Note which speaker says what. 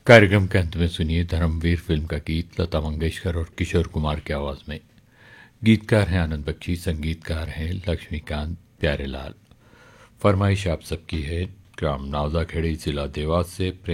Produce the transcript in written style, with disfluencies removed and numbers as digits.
Speaker 1: कार्यक्रम के अंत में सुनिए धर्मवीर फिल्म का गीत लता मंगेशकर और किशोर कुमार की आवाज में। गीतकार हैं आनंद बख्शी, संगीतकार हैं लक्ष्मीकांत प्यारेलाल। फरमाइश आप सबकी है ग्राम नावदा खेड़ी, जिला देवास से